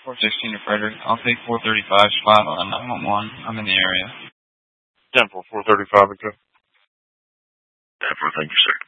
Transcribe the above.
416 to Frederick. I'll take 435 spot on 911. I'm in the area. 10-4, 435, okay. 10-4, thank you, sir.